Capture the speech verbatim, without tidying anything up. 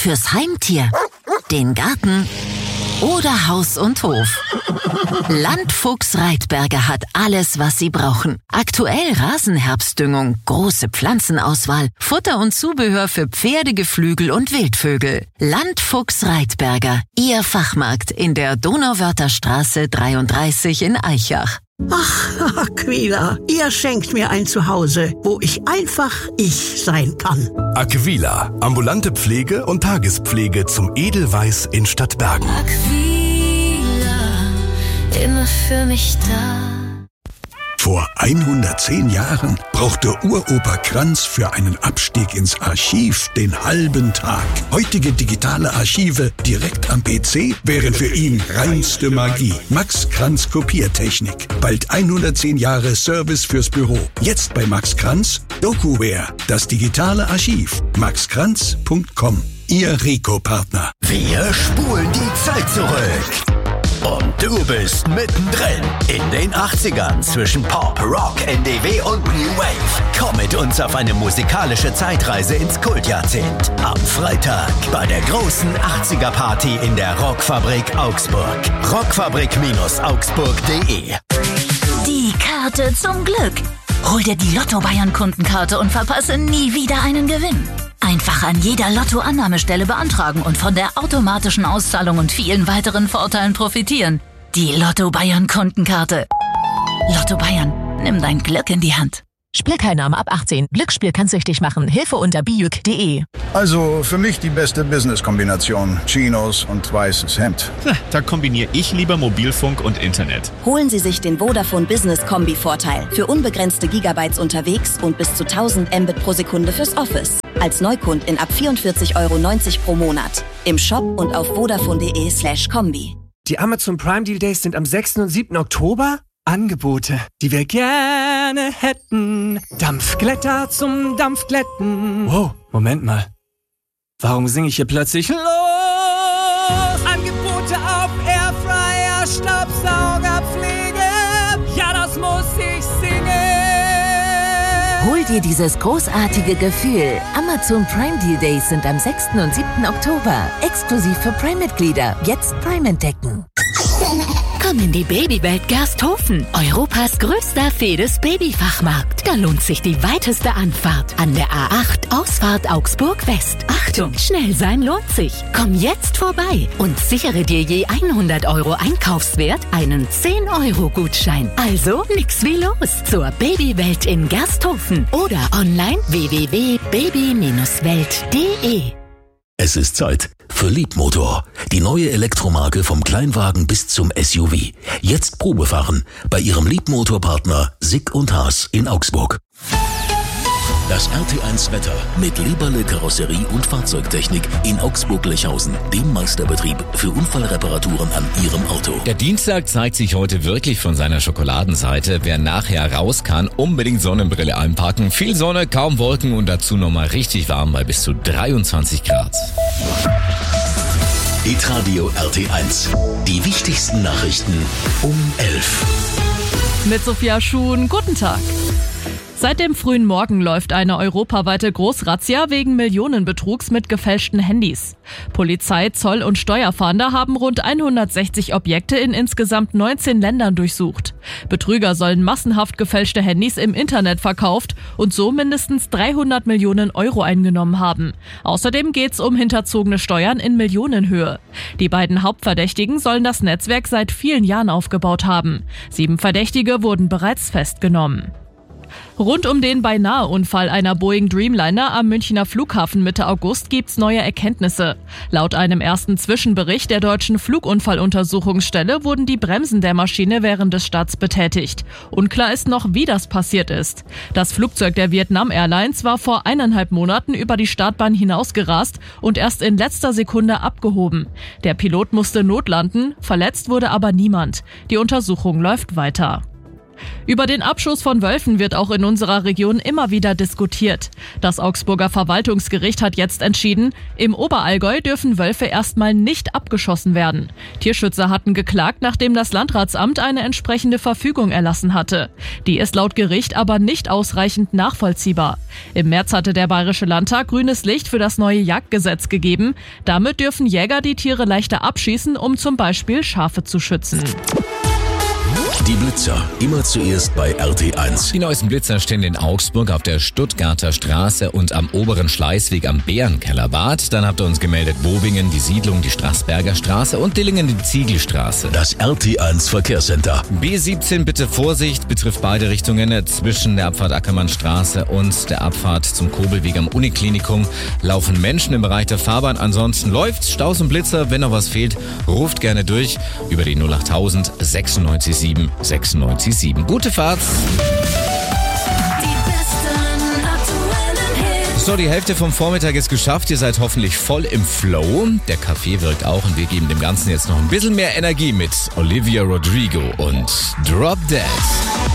fürs Heimtier, den Garten oder Haus und Hof. Landfuchs Reitberger hat alles, was Sie brauchen. Aktuell Rasenherbstdüngung, große Pflanzenauswahl, Futter und Zubehör für Pferde, Geflügel und Wildvögel. Landfuchs Reitberger, Ihr Fachmarkt in der Donauwörther Straße dreiunddreißig in Aichach. Ach, Aquila, ihr schenkt mir ein Zuhause, wo ich einfach ich sein kann. Aquila, ambulante Pflege und Tagespflege zum Edelweiß in Stadtbergen. Aquila, immer für mich da. Vor hundertzehn Jahren brauchte Uropa Kranz für einen Abstieg ins Archiv den halben Tag. Heutige digitale Archive direkt am P C wären für ihn reinste Magie. Max Kranz Kopiertechnik. Bald hundertzehn Jahre Service fürs Büro. Jetzt bei Max Kranz DokuWare, das digitale Archiv. max kranz punkt com. Ihr Rico-Partner. Wir spulen die Zeit zurück. Und du bist mittendrin in den achtzigern zwischen Pop, Rock, N D W und New Wave. Komm mit uns auf eine musikalische Zeitreise ins Kultjahrzehnt. Am Freitag bei der großen achtziger-Party in der Rockfabrik Augsburg. rockfabrik Augsburg punkt de. Die Karte zum Glück. Hol dir die Lotto Bayern Kundenkarte und verpasse nie wieder einen Gewinn. Einfach an jeder Lotto-Annahmestelle beantragen und von der automatischen Auszahlung und vielen weiteren Vorteilen profitieren. Die Lotto Bayern Kundenkarte. Lotto Bayern, nimm dein Glück in die Hand. Spielteilnahme ab achtzehn. Glücksspiel kann süchtig machen. Hilfe unter bijuk punkt de. Also für mich die beste Business-Kombination. Chinos und weißes Hemd. Da kombiniere ich lieber Mobilfunk und Internet. Holen Sie sich den Vodafone Business Kombi-Vorteil. Für unbegrenzte Gigabytes unterwegs und bis zu tausend Mbit pro Sekunde fürs Office. Als Neukundin ab vierundvierzig Euro neunzig pro Monat. Im Shop und auf vodafone punkt de slash kombi. Die Amazon Prime Deal Days sind am sechsten und siebten Oktober. Angebote, die wir gerne hätten. Dampfglätter zum Dampfglätten. Wow, Moment mal. Warum singe ich hier plötzlich los? Angebote auf Airfryer, Staubsaugerpflege. Ja, das muss ich singen. Hol dir dieses großartige Gefühl. Amazon Prime Deal Days sind am sechsten und siebten Oktober. Exklusiv für Prime-Mitglieder. Jetzt Prime entdecken. Komm in die Babywelt Gersthofen, Europas größter Fedes-Babyfachmarkt. Da lohnt sich die weiteste Anfahrt an der A acht, Ausfahrt Augsburg West. Achtung, schnell sein lohnt sich. Komm jetzt vorbei und sichere dir je hundert Euro Einkaufswert einen zehn Euro Gutschein. Also nix wie los zur Babywelt in Gersthofen oder online w w w punkt baby welt punkt de. Es ist Zeit für Liebmotor, die neue Elektromarke vom Kleinwagen bis zum S U V. Jetzt Probefahren bei Ihrem Liebmotorpartner Sick und Haas in Augsburg. Das R T eins Wetter mit Lieberle Karosserie und Fahrzeugtechnik in Augsburg-Lechhausen, dem Meisterbetrieb für Unfallreparaturen an Ihrem Auto. Der Dienstag zeigt sich heute wirklich von seiner Schokoladenseite. Wer nachher raus kann, unbedingt Sonnenbrille einpacken. Viel Sonne, kaum Wolken und dazu nochmal richtig warm bei bis zu dreiundzwanzig Grad. Hitradio R T eins. Die wichtigsten Nachrichten um elf. Mit Sophia Schuhn, guten Tag. Seit dem frühen Morgen läuft eine europaweite Großrazzia wegen Millionenbetrugs mit gefälschten Handys. Polizei, Zoll und Steuerfahnder haben rund hundertsechzig Objekte in insgesamt neunzehn Ländern durchsucht. Betrüger sollen massenhaft gefälschte Handys im Internet verkauft und so mindestens dreihundert Millionen Euro eingenommen haben. Außerdem geht's um hinterzogene Steuern in Millionenhöhe. Die beiden Hauptverdächtigen sollen das Netzwerk seit vielen Jahren aufgebaut haben. Sieben Verdächtige wurden bereits festgenommen. Rund um den Beinahe-Unfall einer Boeing Dreamliner am Münchner Flughafen Mitte August gibt's neue Erkenntnisse. Laut einem ersten Zwischenbericht der deutschen Flugunfalluntersuchungsstelle wurden die Bremsen der Maschine während des Starts betätigt. Unklar ist noch, wie das passiert ist. Das Flugzeug der Vietnam Airlines war vor eineinhalb Monaten über die Startbahn hinausgerast und erst in letzter Sekunde abgehoben. Der Pilot musste notlanden, verletzt wurde aber niemand. Die Untersuchung läuft weiter. Über den Abschuss von Wölfen wird auch in unserer Region immer wieder diskutiert. Das Augsburger Verwaltungsgericht hat jetzt entschieden, im Oberallgäu dürfen Wölfe erstmal nicht abgeschossen werden. Tierschützer hatten geklagt, nachdem das Landratsamt eine entsprechende Verfügung erlassen hatte. Die ist laut Gericht aber nicht ausreichend nachvollziehbar. Im März hatte der Bayerische Landtag grünes Licht für das neue Jagdgesetz gegeben. Damit dürfen Jäger die Tiere leichter abschießen, um zum Beispiel Schafe zu schützen. Die Blitzer, immer zuerst bei R T eins. Die neuesten Blitzer stehen in Augsburg auf der Stuttgarter Straße und am oberen Schleißweg am Bärenkellerbad. Dann habt ihr uns gemeldet Bobingen, die Siedlung, die Straßberger Straße und Dillingen, die Ziegelstraße. Das R T eins Verkehrscenter. B siebzehn, bitte Vorsicht, betrifft beide Richtungen. Zwischen der Abfahrt Ackermannstraße und der Abfahrt zum Kobelweg am Uniklinikum laufen Menschen im Bereich der Fahrbahn. Ansonsten läuft's, Staus und Blitzer. Wenn noch was fehlt, ruft gerne durch über die null achttausend sechsundneunzig sieben sechsundneunzig sieben. Gute Fahrt! So, die Hälfte vom Vormittag ist geschafft. Ihr seid hoffentlich voll im Flow. Der Kaffee wirkt auch und wir geben dem Ganzen jetzt noch ein bisschen mehr Energie mit Olivia Rodrigo und Drop Dead.